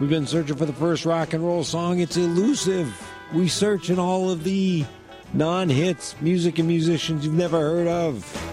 We've been searching for the first rock and roll song. It's elusive. We search in all of the non-hits, music and musicians you've never heard of.